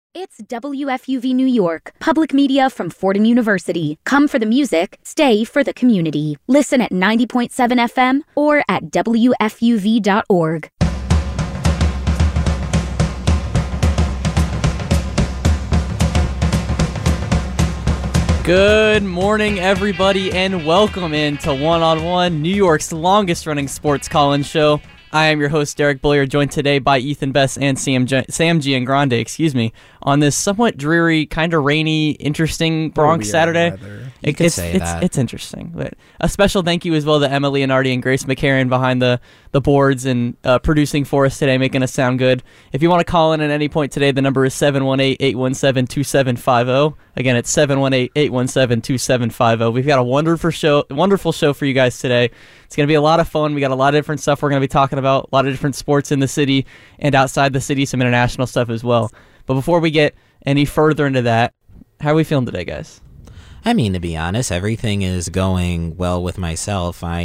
It's WFUV New York, public media from Fordham University. Come for the music, stay for the community. Listen at 90.7 FM or at WFUV.org. Good morning, everybody, and welcome into One on One, New York's longest-running sports call-in show. I am your host, Derek Boyer, joined today by Ethan Best and Sam Giangrande, on this somewhat dreary, kind of rainy, interesting Bronx Saturday. It's interesting. But a special thank you as well to Emma Leonardi and Grace McCarran behind the boards and producing for us today, making us sound good. If you want to call in at any point today, the number is 718-817-2750. Again, it's 718-817-2750. We've got a wonderful show for you guys today. It's going to be a lot of fun. We got a lot of different stuff we're going to be talking about, a lot of different sports in the city and outside the city, some international stuff as well. But before we get any further into that, how are we feeling today, guys? I mean, to be honest, everything is going well with myself. I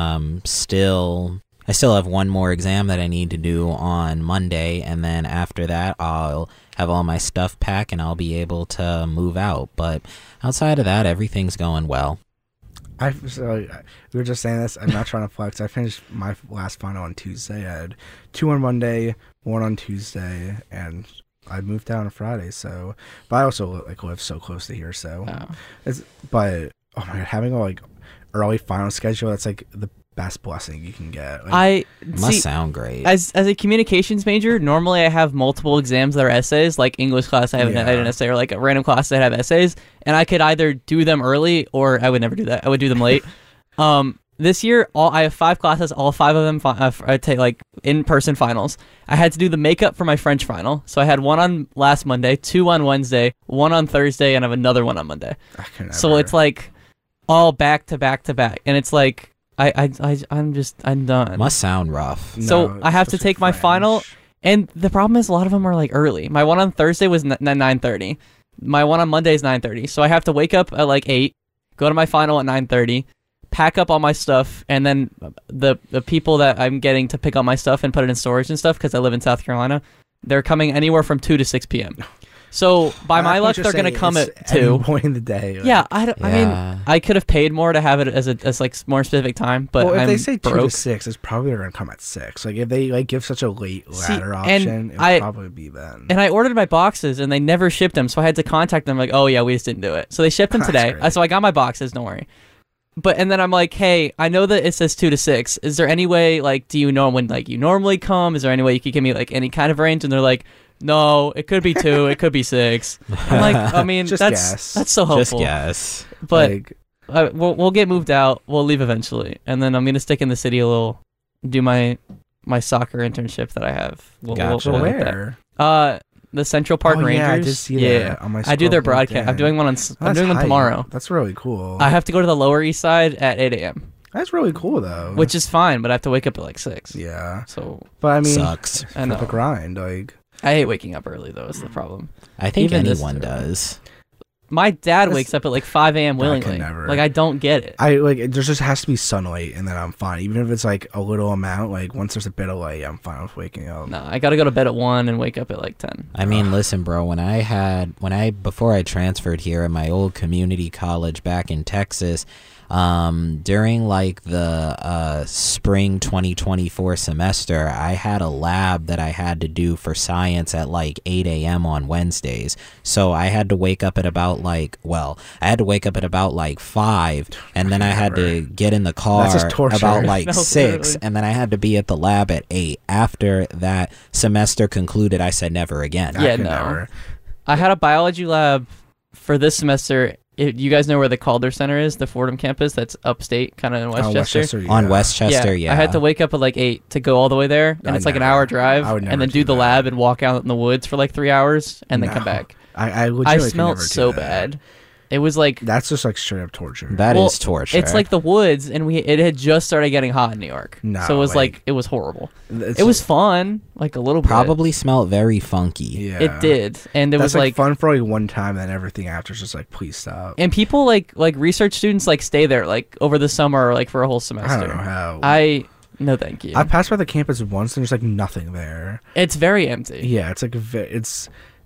still have one more exam that I need to do on Monday, and then after that, I'll have all my stuff packed and I'll be able to move out. But outside of that, everything's going well. We were just saying this. I'm not trying to flex. I finished my last final on Tuesday. I had 2 on Monday, 1 on Tuesday, and I moved down on Friday. So, but I also live so close to here. So, but oh my god, having a early final schedule, that's the best blessing you can get. Must sound great. As a communications major, normally I have multiple exams that are essays, like English class I have an essay, or like a random class that have essays, and I could either do them early or I would never do that. I would do them late. This year, I have 5 classes, all 5 of them I take in-person finals. I had to do the makeup for my French final, so I had 1 on last Monday, 2 on Wednesday, 1 on Thursday, and I have another 1 on Monday. So it's all back to back to back, and it's I'm done. Must sound rough. So I have to take my final, and the problem is a lot of them are early. My 1 on Thursday was 9:30. My 1 on Monday is 9:30. So I have to wake up at 8, go to my final at 9:30, pack up all my stuff, and then the people that I'm getting to pick up my stuff and put it in storage and stuff, because I live in South Carolina, they're coming anywhere from 2 to 6 p.m. So by my luck, they're going to come at 2. Any point in the day. Yeah, I mean, I could have paid more to have it as more specific time, but if I'm they say broke. 2 to 6, it's probably going to come at 6. If they give such a late ladder option, it would probably be then. And I ordered my boxes, and they never shipped them, so I had to contact them oh yeah, we just didn't do it. So they shipped them today. So I got my boxes. Don't worry. And then I'm hey, I know that it says 2 to 6. Is there any way do you know when you normally come? Is there any way you could give me any kind of range? And they're no, it could be 2, it could be 6. I'm I mean, that's so helpful. Just guess. But we'll get moved out. We'll leave eventually, and then I'm gonna stick in the city a little, do my soccer internship that I have. Gotcha. Where? The Central Park Rangers. Yeah, I did see that on my I do their broadcast. I'm doing one tomorrow. That's really cool. I have to go to the Lower East Side at 8 a.m. That's really cool though. Which is fine, but I have to wake up at 6. Yeah. So, but I mean, sucks. I know. The grind, I hate waking up early, though, is the problem. I think anyone does. My dad wakes up at 5 a.m. willingly. I don't get it. There just has to be sunlight, and then I'm fine. Even if it's a little amount, once there's a bit of light, I'm fine with waking up. No, I gotta go to bed at 1 and wake up at 10. I mean, listen, bro, before I transferred here at my old community college back in Texas, during the spring 2024 semester, I had a lab that I had to do for science at 8 a.m. on Wednesdays. So I had to wake up at about 5, and then I had to get in the car about 6, and then I had to be at the lab at 8. After that semester concluded, I said never again. Yeah, no. I had a biology lab for this semester. You guys know where the Calder Center is, the Fordham campus that's upstate, kind of in Westchester? On Westchester, yeah. I had to wake up at 8 to go all the way there, and it's an hour drive, and then do the lab and walk out in the woods for 3 hours, and then come back. I smelled so bad. It was that's just straight up torture. That is torture. It's the woods, and it had just started getting hot in New York. No, so it was it was horrible. It was fun, a little bit. Probably smelled very funky. Yeah, it did, and that's was fun for one time, and then everything after is just please stop. And people research students stay there over the summer or for a whole semester. I don't know how. No, thank you. I passed by the campus once, and there's nothing there. It's very empty. Yeah, it's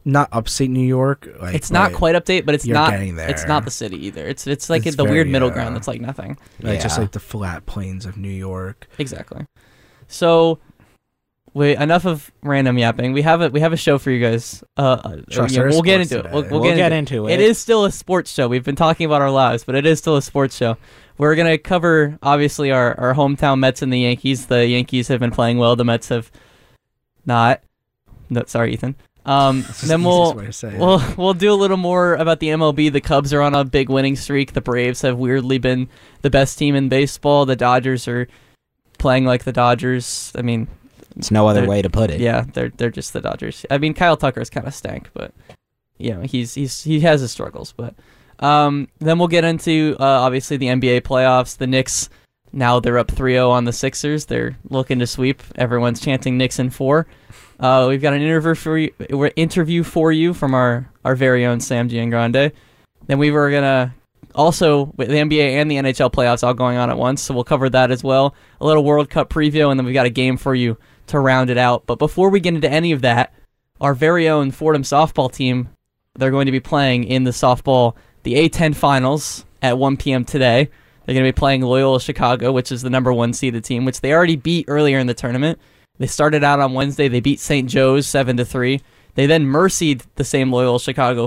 not upstate New York. Like, It's not quite update, but it's you're not. getting there. It's not the city either. It's like It's the weird very, middle ground that's like nothing. like just Yeah. like the flat plains of New York. Exactly. So, wait. Enough of random yapping. We have a show for you guys. We'll get into it. We'll get into it. It is still a sports show. We've been talking about our lives, but it is still a sports show. We're gonna cover obviously our hometown Mets and the Yankees. The Yankees have been playing well. The Mets have not. No, sorry, Ethan. It's just Then the easiest way to say it. we'll do a little more about the MLB. The Cubs are on a big winning streak. The Braves have weirdly been the best team in baseball. The Dodgers are playing like the Dodgers. I mean, It's no other they're- way to put it. yeah, they're just the Dodgers. I mean, Kyle Tucker's kind of stank, but you know, he has his struggles. But then we'll get into obviously the NBA playoffs. The Knicks, now they're up 3-0 on the Sixers. They're looking to sweep. Everyone's chanting Knicks in 4. We've got an interview for you from our very own Sam Giangrande. Then we were gonna also with the NBA and the NHL playoffs all going on at once, so we'll cover that as well. A little World Cup preview, and then we've got a game for you to round it out. But before we get into any of that, our very own Fordham softball team, they're going to be playing in the the A10 finals at 1 p.m. today. They're going to be playing Loyola Chicago, which is the number 1 seeded team, which they already beat earlier in the tournament. They started out on Wednesday. They beat St. Joe's 7-3. They then mercied the same Loyola Chicago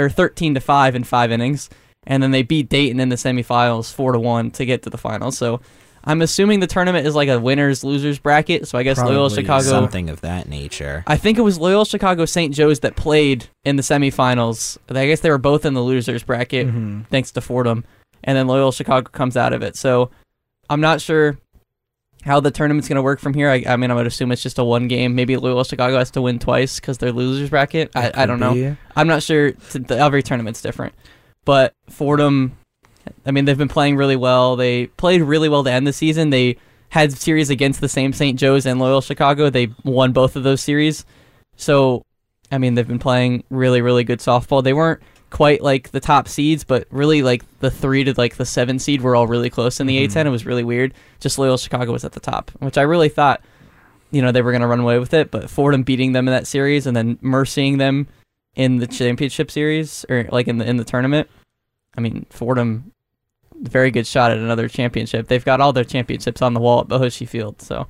13-5 in 5 innings, and then they beat Dayton in the semifinals 4-1 to get to the finals. So I'm assuming the tournament is like a winners-losers bracket. So I guess Loyola Probably Chicago, Something of that nature. I think it was Loyola Chicago St. Joe's that played in the semifinals. I guess they were both in the losers bracket, thanks to Fordham, and then Loyola Chicago comes out of it. So I'm not sure how the tournament's going to work from here. I mean, I would assume it's just a 1 game. Maybe Loyola Chicago has to win twice because they're losers bracket. I don't know. I'm not sure. Every tournament's different. But Fordham, I mean, they've been playing really well. They played really well to end the season. They had series against the same St. Joe's and Loyola Chicago. They won both of those series. So, I mean, they've been playing really, really good softball. They weren't quite like the top seeds, but really like the 3 to like the 7 seed were all really close in the A10. It was really weird. Just Loyola Chicago was at the top, which I really thought, they were going to run away with it. But Fordham beating them in that series and then mercying them in the championship series or like in the tournament. I mean, Fordham, very good shot at another championship. They've got all their championships on the wall at Bohoshi Field, so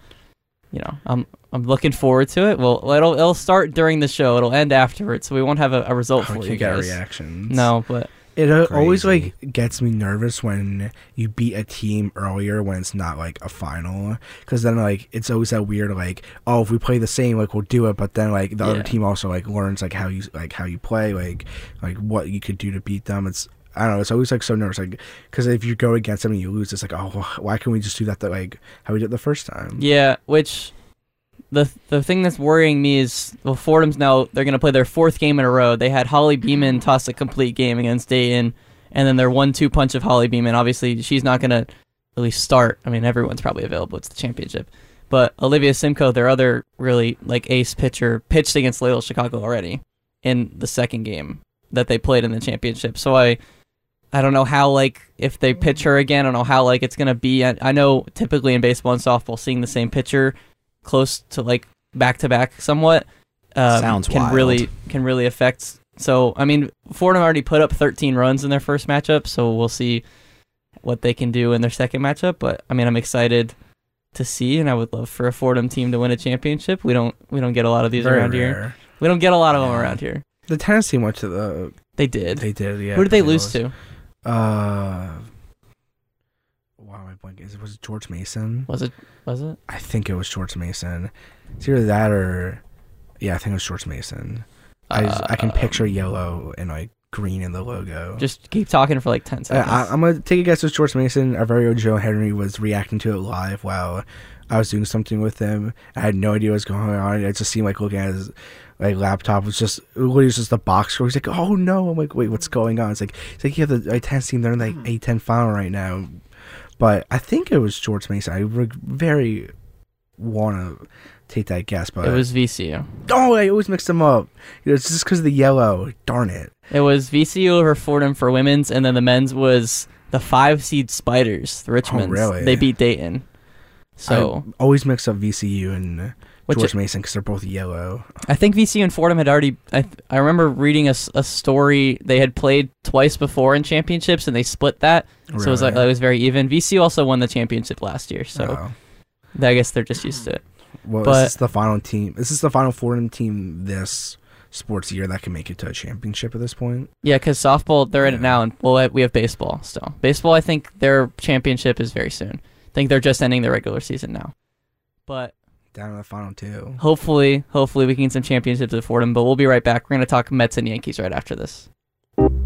I'm looking forward to it. Well, it'll start during the show. It'll end afterwards, so we won't have a result for you get guys. reactions. No, but It always Crazy. like gets me nervous when you beat a team earlier when it's not like a final, because then like it's always that weird like, oh, if we play the same, like we'll do it, but then like the other team also like learns like how you play, like what you could do to beat them. I don't know. It's always like so nervous, like because if you go against them and you lose, it's like, oh, why can't we just do that like how we did the first time? yeah, which the thing that's worrying me is, well, Fordham's now they're going to play their 4th game in a row. They had Holly Beeman toss a complete game against Dayton, and then their 1-2 punch of Holly Beeman. Obviously, she's not going to at least start. I mean, everyone's probably available. It's the championship. But Olivia Simcoe, their other really like ace pitcher, pitched against Loyola Chicago already in the 2nd game that they played in the championship. So I don't know how, like, if they pitch her again, I don't know how, like, it's going to be. I know typically in baseball and softball, seeing the same pitcher close to, like, back-to-back somewhat Sounds can wild. really affect. So, I mean, Fordham already put up 13 runs in their first matchup, so we'll see what they can do in their second matchup. But, I mean, I'm excited to see, and I would love for a Fordham team to win a championship. We don't get a lot of these Very around here. rare. We don't get a lot of them around here. The tennis team went to the. They did. They did, yeah. Who did they but lose to? Wow, my blank. Was it George Mason? Was it? I think it was George Mason. It's either that or, yeah, I think it was George Mason. I can picture yellow and like green in the logo. Just keep talking for like 10 seconds. I'm gonna take a guess. It was George Mason. Our very own Joe Henry was reacting to it live while I was doing something with him. I had no idea what was going on. It just seemed like looking at his like laptop was just a box score. He's like, oh no. I'm like, wait, what's going on? It's like you have the tennis team. They're in like A10 final right now. But I think it was George Mason. I would very want to take that guess, but it was VCU. Oh, I always mix them up. It's just because of the yellow. Darn it. It was VCU over Fordham for women's, and then the men's was the 5 seed Spiders, the Richmonds. really? They beat Dayton. So I always mix up VCU and George Mason because they're both yellow. I think VCU and Fordham had already. I remember reading a story. They had played twice before in championships, and they split that. Really? So it was very even. VCU also won the championship last year, so I guess they're just used to it. Well, But- this is the final team. This is the final Fordham team this sports year that can make it to a championship at this point. Yeah, because softball, they're in it now, and we have baseball still. Baseball, I think their championship is very soon. I think they're just ending their regular season now. But Down to the final two. hopefully we can get some championships at Fordham. But we'll be right back. We're going to talk Mets and Yankees right after this.